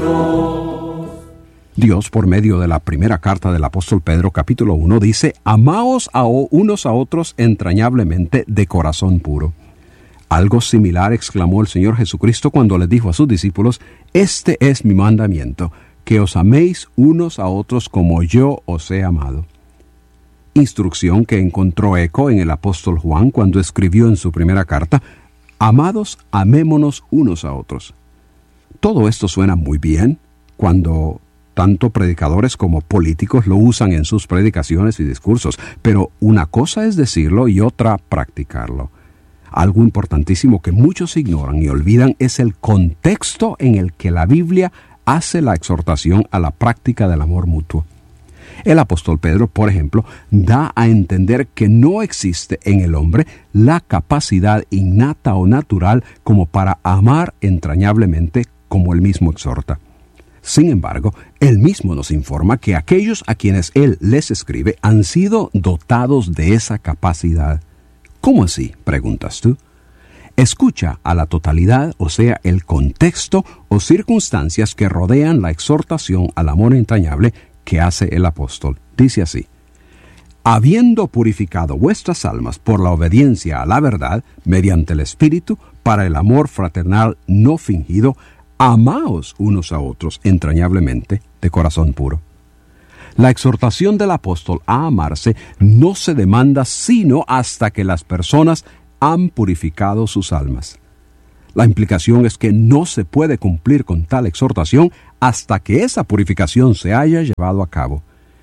Dios, por medio de la primera carta del apóstol Pedro, capítulo 1, dice: amaos unos a otros entrañablemente de corazón puro. Algo similar exclamó el Señor Jesucristo cuando les dijo a sus discípulos: este es mi mandamiento, que os améis unos a otros como yo os he amado. Instrucción que encontró eco en el apóstol Juan cuando escribió en su primera carta: amados, amémonos unos a otros. Todo esto suena muy bien cuando tanto predicadores como políticos lo usan en sus predicaciones y discursos, pero una cosa es decirlo y otra practicarlo. Algo importantísimo que muchos ignoran y olvidan es el contexto en el que la Biblia hace la exhortación a la práctica del amor mutuo. El apóstol Pedro, por ejemplo, da a entender que no existe en el hombre la capacidad innata o natural como para amar entrañablemente como él mismo exhorta. Sin embargo, él mismo nos informa que aquellos a quienes él les escribe han sido dotados de esa capacidad. ¿Cómo así?, preguntas tú. Escucha a la totalidad, o sea, el contexto o circunstancias que rodean la exhortación al amor entrañable que hace el apóstol. Dice así: habiendo purificado vuestras almas por la obediencia a la verdad, mediante el Espíritu, para el amor fraternal no fingido, amaos unos a otros entrañablemente de corazón puro. La exhortación del apóstol a amarse no se demanda sino hasta que las personas han purificado sus almas. La implicación es que no se puede cumplir con tal exhortación hasta que esa purificación se haya llevado a cabo.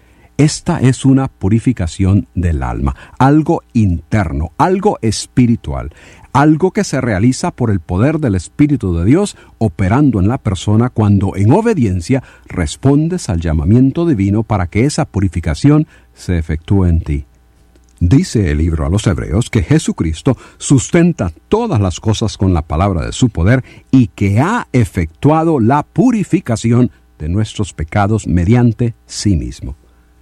Esta es una purificación del alma, algo interno, algo espiritual, algo que se realiza por el poder del Espíritu de Dios operando en la persona cuando en obediencia respondes al llamamiento divino para que esa purificación se efectúe en ti. Dice el libro a los Hebreos que Jesucristo sustenta todas las cosas con la palabra de su poder y que ha efectuado la purificación de nuestros pecados mediante sí mismo.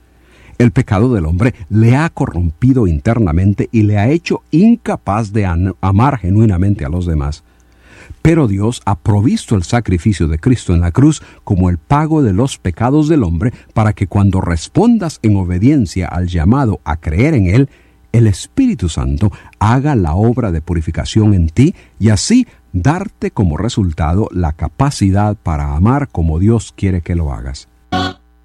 El pecado del hombre le ha corrompido internamente y le ha hecho incapaz de amar genuinamente a los demás. Pero Dios ha provisto el sacrificio de Cristo en la cruz como el pago de los pecados del hombre para que cuando respondas en obediencia al llamado a creer en Él, el Espíritu Santo haga la obra de purificación en ti y así darte como resultado la capacidad para amar como Dios quiere que lo hagas.